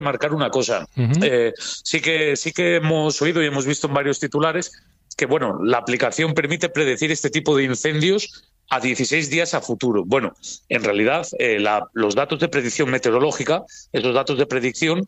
marcar una cosa. Ujú. Sí que hemos oído y hemos visto en varios titulares que, bueno, la aplicación permite predecir este tipo de incendios a 16 días a futuro. Bueno, en realidad, los datos de predicción meteorológica, esos datos de predicción,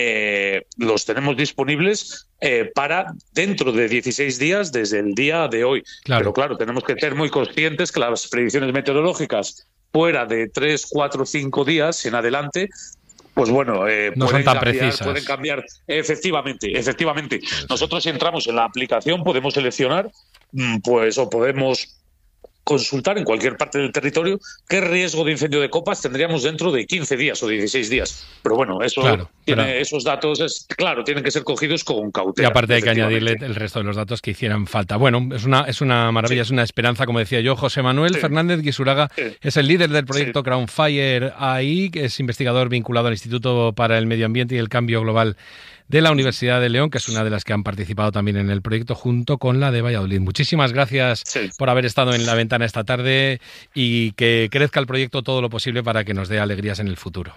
los tenemos disponibles para dentro de 16 días desde el día de hoy. Pero Claro. claro, tenemos que ser muy conscientes que las predicciones meteorológicas fuera de 3, 4, 5 días en adelante, pues bueno, No son tan precisas. pueden cambiar. Efectivamente. Puede ser. Nosotros, si entramos en la aplicación, podemos seleccionar, pues, o podemos consultar en cualquier parte del territorio qué riesgo de incendio de copas tendríamos dentro de 15 días o 16 días. Pero bueno, Claro, pero esos datos, claro, tienen que ser cogidos con y cautela, aparte hay que añadirle efectivamente. el resto de los datos que hicieran falta. Bueno, es una maravilla, Sí, es una esperanza, como decía yo. José Manuel sí, Fernández Guisuraga sí, es el líder del sí. proyecto Crownfire AI, que es investigador vinculado al Instituto para el Medio Ambiente y el Cambio Global de la Universidad de León, que es una de las que han participado también en el proyecto junto con la de Valladolid. Muchísimas gracias Sí. por haber estado en La Ventana esta tarde y que crezca el proyecto todo lo posible para que nos dé alegrías en el futuro.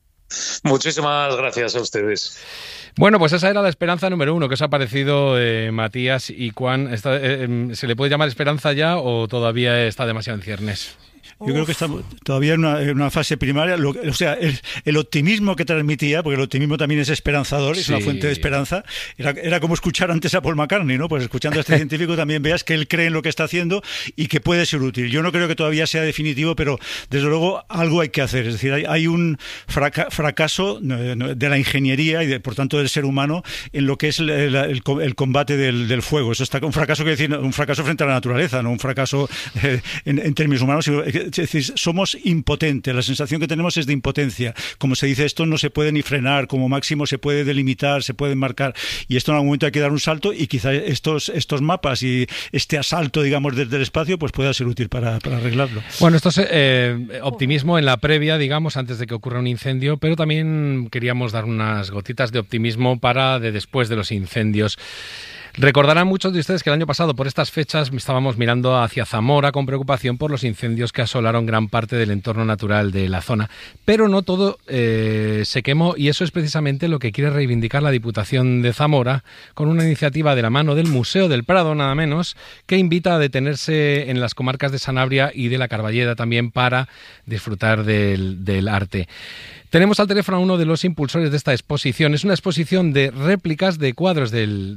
Muchísimas gracias a ustedes. Bueno, pues esa era la esperanza número uno. ¿Qué os ha parecido, Matías y Juan? ¿Se le puede llamar esperanza ya o todavía está demasiado en ciernes? Yo creo que estamos todavía en una fase primaria. O sea, el optimismo que transmitía, porque el optimismo también es esperanzador, es una fuente de Sí. esperanza. Era como escuchar antes a Paul McCartney, ¿no? Pues escuchando a este científico también veas que él cree en lo que está haciendo y que puede ser útil. Yo no creo que todavía sea definitivo, pero desde luego algo hay que hacer. Es decir, hay un fracaso de la ingeniería y, por tanto, del ser humano en lo que es el combate del fuego. Eso está un fracaso, que decir, un fracaso frente a la naturaleza, no un fracaso en términos humanos, sino, es decir, somos impotentes. La sensación que tenemos es de impotencia. Como se dice, esto no se puede ni frenar, como máximo se puede delimitar, se puede marcar, y esto en algún momento hay que dar un salto, y quizá estos mapas y este asalto, digamos, desde el espacio, pues pueda ser útil para arreglarlo. Bueno, esto es optimismo en la previa, digamos, antes de que ocurra un incendio, pero también queríamos dar unas gotitas de optimismo para de después de los incendios. Recordarán muchos de ustedes que el año pasado, por estas fechas, estábamos mirando hacia Zamora con preocupación por los incendios que asolaron gran parte del entorno natural de la zona. Pero no todo se quemó, y eso es precisamente lo que quiere reivindicar la Diputación de Zamora con una iniciativa de la mano del Museo del Prado, nada menos, que invita a detenerse en las comarcas de Sanabria y de la Carballeda también para disfrutar del arte. Tenemos al teléfono a uno de los impulsores de esta exposición. Es una exposición de réplicas de cuadros del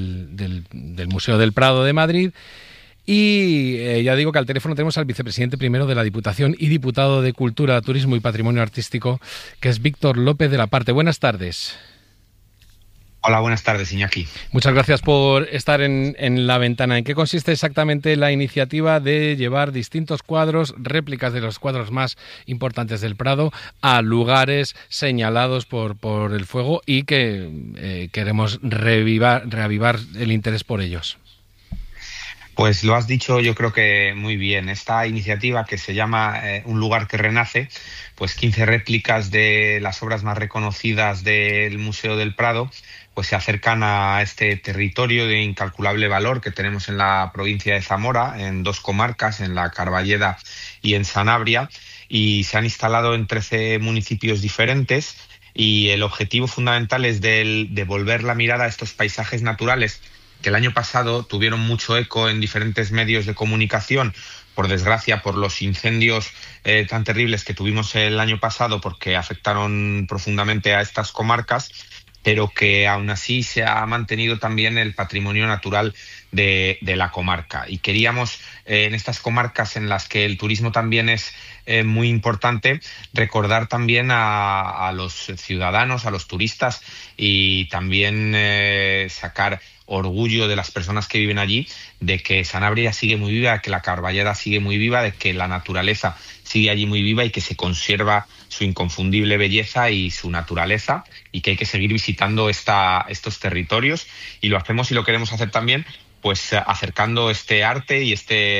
Museo del Prado de Madrid. Y ya digo que al teléfono tenemos al vicepresidente primero de la Diputación y diputado de Cultura, Turismo y Patrimonio Artístico, que es Víctor López de la Parte. Buenas tardes. Hola, buenas tardes, Iñaki. Muchas gracias por estar en La Ventana. ¿En qué consiste exactamente la iniciativa de llevar distintos cuadros, réplicas de los cuadros más importantes del Prado, a lugares señalados por el fuego y que queremos reavivar el interés por ellos? Pues lo has dicho, yo creo que muy bien. Esta iniciativa, que se llama Un lugar que renace, pues 15 réplicas de las obras más reconocidas del Museo del Prado, pues se acercan a este territorio de incalculable valor que tenemos en la provincia de Zamora, en dos comarcas, en la Carballeda y en Sanabria, y se han instalado en 13 municipios diferentes, y el objetivo fundamental es devolver la mirada a estos paisajes naturales que el año pasado tuvieron mucho eco en diferentes medios de comunicación, por desgracia, por los incendios tan terribles que tuvimos el año pasado, porque afectaron profundamente a estas comarcas, pero que aún así se ha mantenido también el patrimonio natural de la comarca. Y queríamos, en estas comarcas en las que el turismo también es muy importante, recordar también a los ciudadanos, a los turistas, y también sacar orgullo de las personas que viven allí, de que Sanabria sigue muy viva, que la Carballeda sigue muy viva, de que la naturaleza sigue allí muy viva y que se conserva su inconfundible belleza y su naturaleza, y que hay que seguir visitando estos territorios. Y lo hacemos y lo queremos hacer también, pues acercando este arte y este